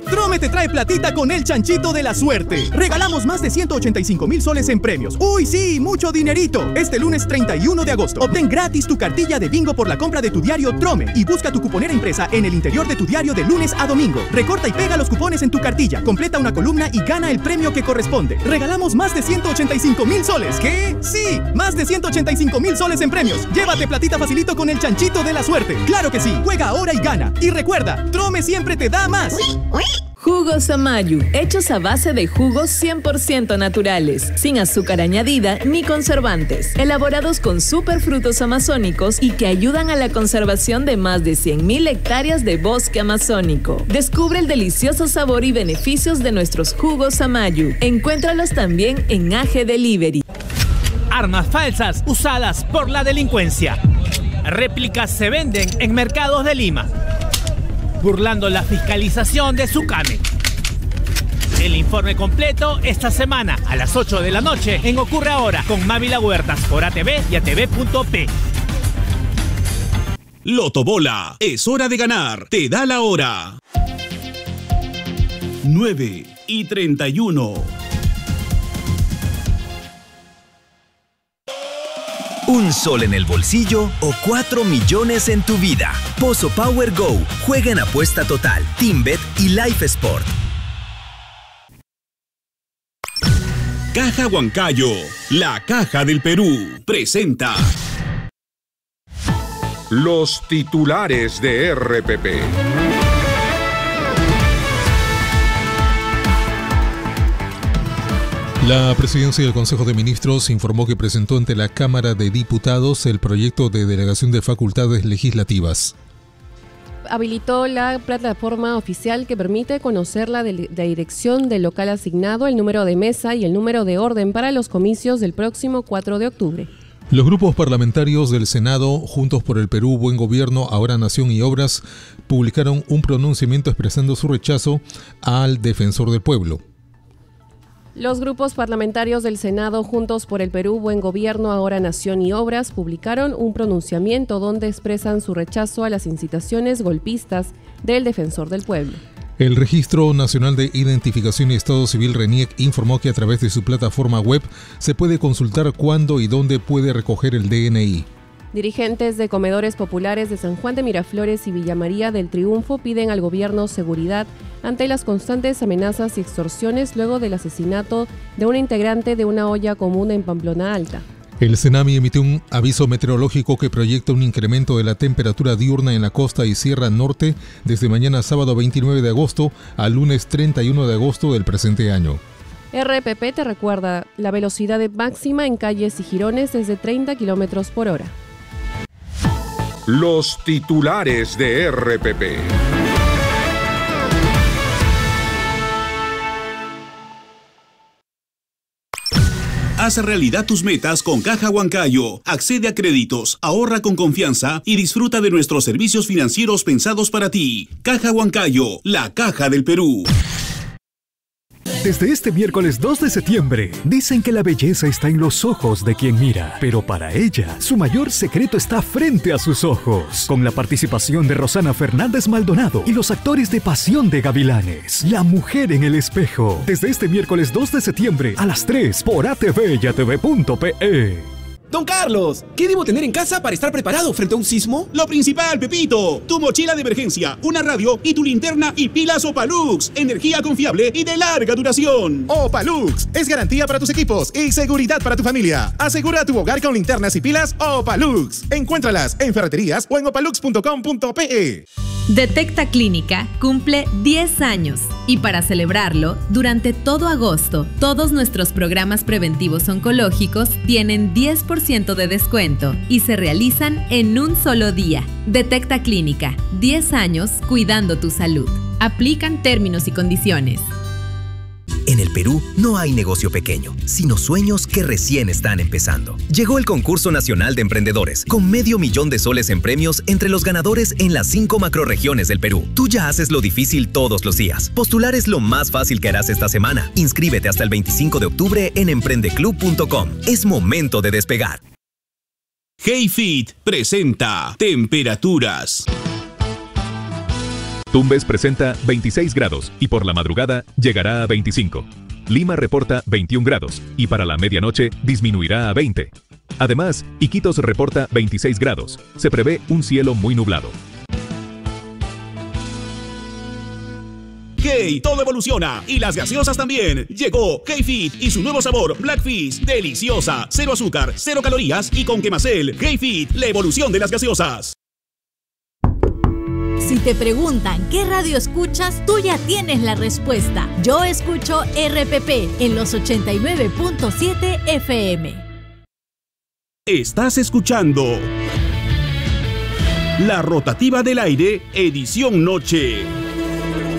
Trome te trae platita con el chanchito de la suerte. Regalamos más de 185,000 soles en premios. ¡Uy, sí! ¡Mucho dinerito! Este lunes 31 de agosto, obtén gratis tu cartilla de bingo por la compra de tu diario Trome y busca tu cuponera impresa en el interior de tu diario de lunes a domingo. Recorta y pega los cupones en tu cartilla, completa una columna y gana el premio que corresponde. Regalamos más de 185,000 soles. ¿Qué? ¡Sí! Más de 185,000 soles en premios. Llévate platita facilito con el chanchito de la suerte. ¡Claro que sí! Juega ahora y gana. Y recuerda, Trome siempre te da más. Jugos Amayu, hechos a base de jugos 100% naturales, sin azúcar añadida ni conservantes, elaborados con superfrutos amazónicos y que ayudan a la conservación de más de 100,000 hectáreas de bosque amazónico. Descubre el delicioso sabor y beneficios de nuestros jugos Amayu. Encuéntralos también en AG Delivery. Armas falsas usadas por la delincuencia. Réplicas se venden en mercados de Lima, burlando la fiscalización de Sucame. El informe completo esta semana a las 8 de la noche en Ocurre Ahora con Mávila Huertas por ATV y ATV.p. Lotobola, es hora de ganar, te da la hora. 9:31. ¿Un sol en el bolsillo o 4 millones en tu vida? Pozo Power Go. Juega en apuesta total, TeamBet y Life Sport. Caja Huancayo, la Caja del Perú, presenta los titulares de RPP. La Presidencia del Consejo de Ministros informó que presentó ante la Cámara de Diputados el proyecto de delegación de facultades legislativas. Habilitó la plataforma oficial que permite conocer la dirección del local asignado, el número de mesa y el número de orden para los comicios del próximo 4 de octubre. Los grupos parlamentarios del Senado, Juntos por el Perú, Buen Gobierno, Ahora Nación y Obras, publicaron un pronunciamiento expresando su rechazo al Defensor del Pueblo. Los grupos parlamentarios del Senado, Juntos por el Perú, Buen Gobierno, Ahora Nación y Obras, publicaron un pronunciamiento donde expresan su rechazo a las incitaciones golpistas del Defensor del Pueblo. El Registro Nacional de Identificación y Estado Civil, RENIEC, informó que a través de su plataforma web se puede consultar cuándo y dónde puede recoger el DNI. Dirigentes de comedores populares de San Juan de Miraflores y Villa María del Triunfo piden al gobierno seguridad ante las constantes amenazas y extorsiones luego del asesinato de un integrante de una olla común en Pamplona Alta. El Senami emitió un aviso meteorológico que proyecta un incremento de la temperatura diurna en la costa y sierra norte desde mañana sábado 29 de agosto al lunes 31 de agosto del presente año. RPP te recuerda la velocidad máxima en calles y jirones es de 30 km por hora. Los titulares de RPP. Haz realidad tus metas con Caja Huancayo. Accede a créditos, ahorra con confianza y disfruta de nuestros servicios financieros pensados para ti. Caja Huancayo, la Caja del Perú. Desde este miércoles 2 de septiembre, dicen que la belleza está en los ojos de quien mira, pero para ella, su mayor secreto está frente a sus ojos. Con la participación de Rosana Fernández Maldonado y los actores de Pasión de Gavilanes, La Mujer en el Espejo. Desde este miércoles 2 de septiembre a las 3 por ATV y ATV.pe. Don Carlos, ¿qué debo tener en casa para estar preparado frente a un sismo? Lo principal, Pepito, tu mochila de emergencia, una radio y tu linterna y pilas Opalux, energía confiable y de larga duración. Opalux es garantía para tus equipos y seguridad para tu familia. Asegura tu hogar con linternas y pilas Opalux. Encuéntralas en ferreterías o en opalux.com.pe. Detecta Clínica cumple 10 años y para celebrarlo, durante todo agosto, todos nuestros programas preventivos oncológicos tienen 10% de descuento y se realizan en un solo día. Detecta Clínica, 10 años cuidando tu salud. Aplican términos y condiciones. En el Perú no hay negocio pequeño, sino sueños que recién están empezando. Llegó el Concurso Nacional de Emprendedores, con $500,000 de soles en premios entre los ganadores en las 5 macrorregiones del Perú. Tú ya haces lo difícil todos los días. Postular es lo más fácil que harás esta semana. Inscríbete hasta el 25 de octubre en emprendeclub.com. Es momento de despegar. Hey Fit presenta Temperaturas. Tumbes presenta 26 grados y por la madrugada llegará a 25. Lima reporta 21 grados y para la medianoche disminuirá a 20. Además, Iquitos reporta 26 grados. Se prevé un cielo muy nublado. ¡Hey! Todo evoluciona y las gaseosas también. Llegó K-Fit y su nuevo sabor Blackfish. Deliciosa, cero azúcar, cero calorías y con Quemacel. K-Fit, la evolución de las gaseosas. Si te preguntan qué radio escuchas, tú ya tienes la respuesta. Yo escucho RPP en los 89.7 FM. Estás escuchando La Rotativa del Aire, edición noche.